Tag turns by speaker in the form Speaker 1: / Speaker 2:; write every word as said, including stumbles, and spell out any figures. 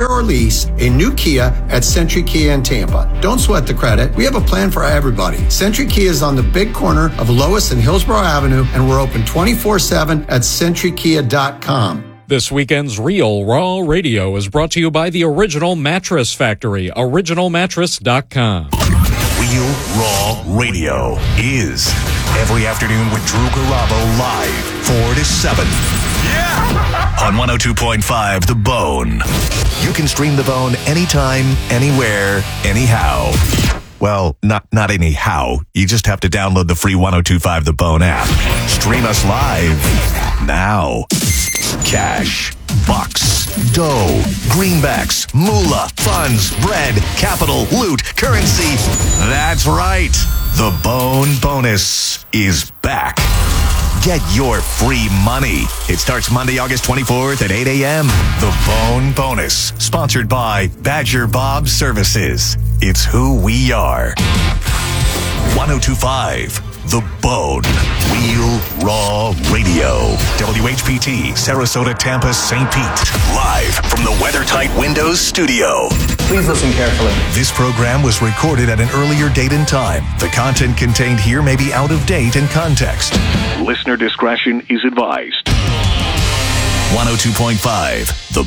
Speaker 1: or lease a new Kia at Century Kia in Tampa. Don't sweat the credit. We have a plan for everybody. Century Kia is on the big corner of Lois and Hillsborough Avenue, and we're open twenty-four seven at century kia dot com.
Speaker 2: This weekend's Real Raw Radio is brought to you by the Original Mattress Factory, original mattress dot com.
Speaker 3: Real Raw Radio is every afternoon with Drew Garabo live, four to seven. Yeah! On one oh two point five The Bone. You can stream The Bone anytime, anywhere, anyhow. Well, not not anyhow. You just have to download the free one oh two point five The Bone app. Stream us live now. Cash, bucks, dough, greenbacks, moolah, funds, bread, capital, loot, currency. That's right. The Bone Bonus is back. Get your free money. It starts Monday, August twenty-fourth at eight a.m. The Bone Bonus, sponsored by Badger Bob Services. It's who we are. one oh two point five The Bone. Real Raw Radio. W H P T, Sarasota, Tampa, Saint Pete. Live from the WeatherTight Windows studio.
Speaker 4: Please listen carefully.
Speaker 3: This program was recorded at an earlier date and time. The content contained here may be out of date in context. Listener discretion is advised. one oh two point five The